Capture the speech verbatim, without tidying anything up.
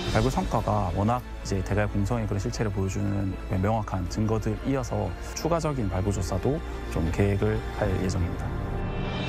발굴 성과가 워낙 이제 대갈 공성의 그런 실체를 보여주는 명확한 증거들이어서 추가적인 발굴 조사도 좀 계획을 할 예정입니다.